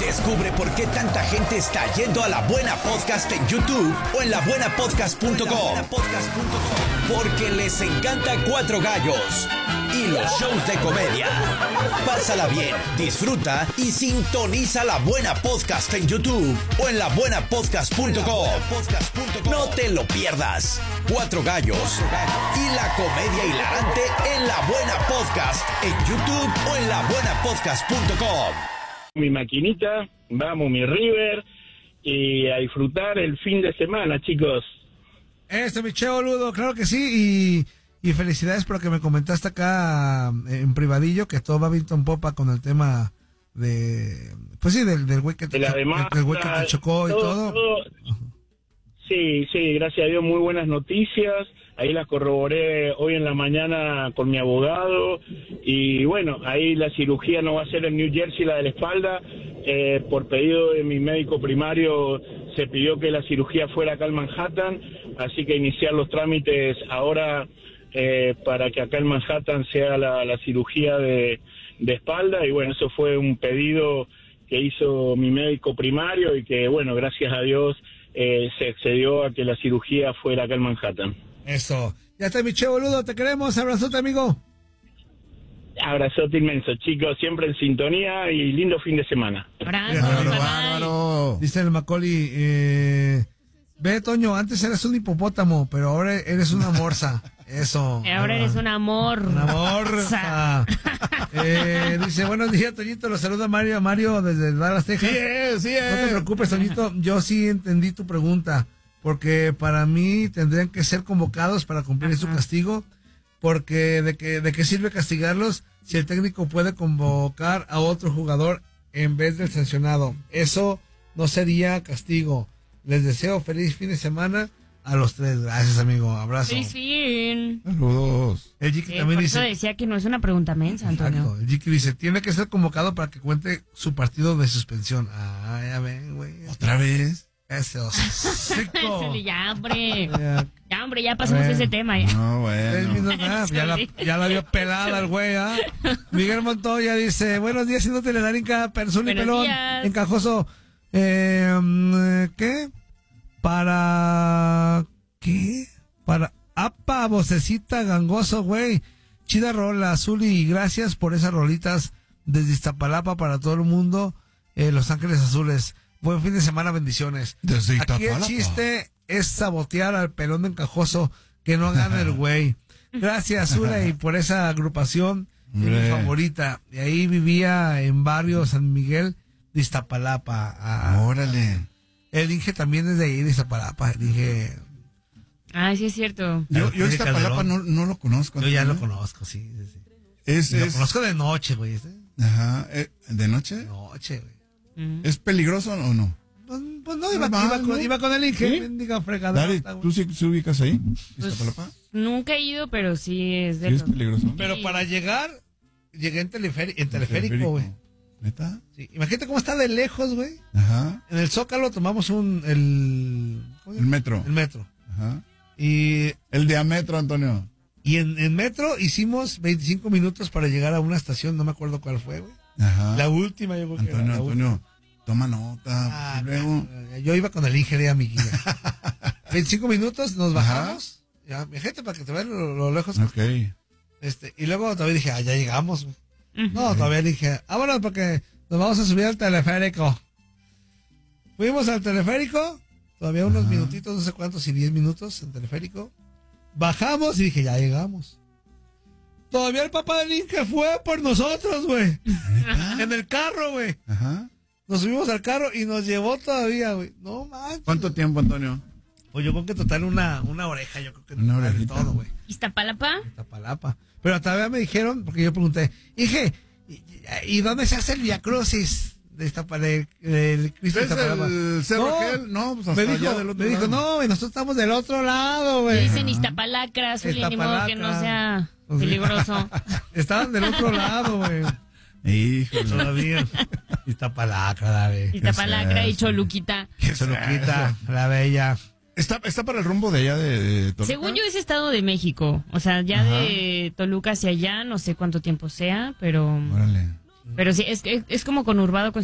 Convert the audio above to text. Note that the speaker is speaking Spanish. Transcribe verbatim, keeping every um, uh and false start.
Descubre por qué tanta gente está yendo a La Buena Podcast en YouTube o en la buena podcast punto com. Porque les encanta Cuatro Gallos y los shows de comedia. Pásala bien, disfruta y sintoniza La Buena Podcast en YouTube o en la buena podcast punto com. No te lo pierdas. Cuatro Gallos y la comedia hilarante en La Buena Podcast en YouTube o en la buena podcast punto com. Mi maquinita, vamos mi River y a disfrutar el fin de semana, chicos. Eso, mi che boludo, claro que sí, y, y felicidades por lo que me comentaste acá en privadillo, que todo va viento en popa con el tema de, pues sí, del, del güey que te, demanda, el güey que te chocó y todo. todo. todo. Sí, sí, gracias a Dios, muy buenas noticias. Ahí las corroboré hoy en la mañana con mi abogado. Y bueno, ahí la cirugía no va a ser en New Jersey, la de la espalda. Eh, por pedido de mi médico primario se pidió que la cirugía fuera acá en Manhattan. Así que iniciar los trámites ahora eh, para que acá en Manhattan sea la, la cirugía de, de espalda. Y bueno, eso fue un pedido que hizo mi médico primario y que bueno, gracias a Dios eh, se accedió a que la cirugía fuera acá en Manhattan. Eso. Ya está, mi che boludo, te queremos. Abrazote, amigo. Abrazote inmenso, chicos, siempre en sintonía y lindo fin de semana. Abrazo, dice el Macaulay, eh, ve, Toño, antes eras un hipopótamo, pero ahora eres una morsa. Eso. Y ahora eres un amor. Una morsa. eh, dice, buenos días, Toñito, los saluda Mario, Mario desde Dallas, Texas. Sí es, sí es. No te preocupes, Toñito, yo sí entendí tu pregunta, porque para mí tendrían que ser convocados para cumplir Ajá. su castigo, porque de que de qué sirve castigarlos si el técnico puede convocar a otro jugador en vez del sancionado. Eso no sería castigo. Les deseo feliz fin de semana a los tres. Gracias, amigo. Abrazo. Feliz fin. Saludos. El Jiki eh, también por dice. eso decía que no es una pregunta mensa, Antonio. Exacto. El Jiki dice, tiene que ser convocado para que cuente su partido de suspensión. Ah, ya ven, güey. ¿Otra vez? Ese hocico. Ya, hombre. Ya, hombre, ya pasamos ese tema. Ya. No, bueno. Ah, ya, la, ya la vio pelada el güey, ¿ah? Miguel Montoya dice, buenos días, siendo telelarinca, persona y pelón, días. encajoso. Eh, ¿Qué? Para... ¿Qué? Para... Apa, vocecita, gangoso, güey. Chida rola, Azuli, y gracias por esas rolitas desde Iztapalapa para todo el mundo. Eh, Los Ángeles Azules. Buen fin de semana, bendiciones. Desde Aquí el chiste es sabotear al pelón de encajoso, que no gane el güey. Gracias, Zula, y por esa agrupación, es mi favorita. Y ahí vivía en barrio San Miguel de Iztapalapa. Ah, órale. El Inge también es de ahí, de Iztapalapa. El Inge... Ah, sí es cierto. Yo, yo Iztapalapa no, no lo conozco. Yo ya lo conozco, sí. sí. Es, lo es... conozco de noche, güey. ¿sí? Ajá. ¿De noche? De noche, güey. ¿Es peligroso o no? Pues, pues no, iba, iba, con, iba con el Inge. ¿Sí? Diga fregadera. Dari, ¿tú sí, sí ubicas ahí? Pues, nunca he ido, pero sí es de ¿Sí es peligroso? Pero para llegar, llegué en, teleférico, en teleférico, güey. ¿Neta? Sí. Imagínate cómo está de lejos, güey. Ajá. En el Zócalo tomamos un... El, el metro. El metro. Ajá. Y... El diámetro, Antonio. Y en, en metro hicimos veinticinco minutos para llegar a una estación, no me acuerdo cuál fue, güey. Ajá. La última, yo creo Antonio, que era la Antonio, última. Toma nota. Ah, luego. Yo iba con el Inge de amiguilla. veinticinco minutos, nos bajamos. Ajá. Ya, mi gente, para que te vean lo, lo lejos. Ok. Este, y luego todavía dije, ah, ya llegamos. Uh-huh. No, okay. todavía dije, ah, bueno, porque nos vamos a subir al teleférico. Fuimos al teleférico, todavía unos Ajá. minutitos, no sé cuántos, si diez minutos en teleférico. Bajamos y dije, ya llegamos. Todavía el papá del Inge fue por nosotros, güey. En el carro, güey. Ajá. Nos subimos al carro y nos llevó todavía, güey. No manches. ¿Cuánto tiempo, Antonio? Pues yo creo que total una, una oreja, yo creo que una orejita. Todo, güey. ¿Iztapalapa? Iztapalapa. Pero todavía me dijeron, porque yo pregunté, Inge, ¿y, y dónde se hace el Via Crucis de Iztapalapa? El, el Cristo ¿Es Iztapalapa? el Cerro no, Gel? No, pues hasta me dijo, allá del otro me dijo, lado. no, y nosotros estamos del otro lado, güey. Dicen Iztapalacra, Zuli, ni modo que no sea peligroso. Estaban del otro lado, güey. Híjole. Todavía. Iztapalacra, la bella. Iztapalacra y Choluquita. Choluquita, la bella. Está, está para el rumbo de allá de, de Toluca. Según yo es Estado de México. O sea, ya Ajá. de Toluca hacia allá, no sé cuánto tiempo sea, pero... Órale. Pero sí, es, es, es como conurbado con